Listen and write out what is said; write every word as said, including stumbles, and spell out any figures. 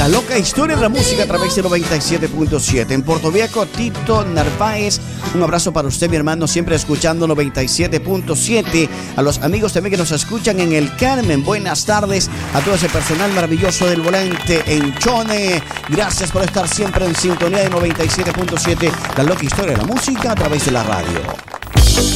La loca historia de la música a través de noventa y siete punto siete. En Puerto Viejo, Tito Narváez. Un abrazo para usted, mi hermano, siempre escuchando noventa y siete punto siete. A los amigos también que nos escuchan en el Carmen, buenas tardes. A todo ese personal maravilloso del volante en Chone. Gracias por estar siempre en sintonía de noventa y siete punto siete. La loca historia de la música a través de la radio.